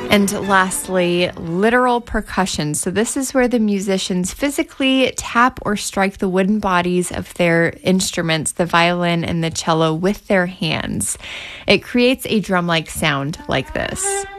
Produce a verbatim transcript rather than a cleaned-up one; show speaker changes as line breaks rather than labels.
And lastly, literal percussion. So this is where the musicians physically tap or strike the wooden bodies of their instruments, the violin and the cello, with their hands. It creates a drum-like sound like this.